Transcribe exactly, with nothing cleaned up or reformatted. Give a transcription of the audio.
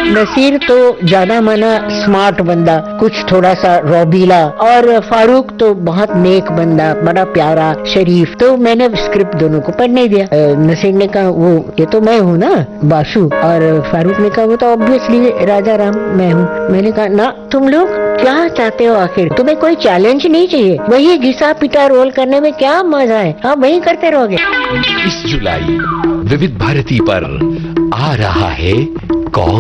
नसीर तो जाना माना स्मार्ट बंदा, कुछ थोड़ा सा रौबीला, और फारूक तो बहुत नेक बंदा, बड़ा प्यारा शरीफ। तो मैंने स्क्रिप्ट दोनों को पढ़ने दिया। नसीर ने कहा वो ये तो मैं हूँ ना बासु, और फारूक ने कहा वो तो ऑब्वियसली राजा राम मैं हूँ। मैंने कहा ना, तुम लोग क्या चाहते हो आखिर? तुम्हें कोई चैलेंज नहीं चाहिए? वही घिसा पिटा रोल करने में क्या मजा है? हाँ वही करते रहोगे। इस जुलाई विविध भारती पर आ रहा है कौन